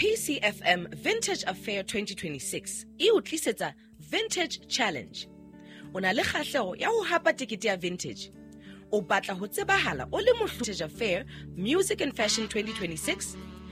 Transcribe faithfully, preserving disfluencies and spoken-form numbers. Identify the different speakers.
Speaker 1: P C F M Vintage Affair twenty twenty-six e o tlisetsa Vintage Challenge. O na le kgahlego ya ho hapa tikete ya Vintage. O batla ho tsebahala o le mohlodi Vintage Affair Music and Fashion twenty twenty-six?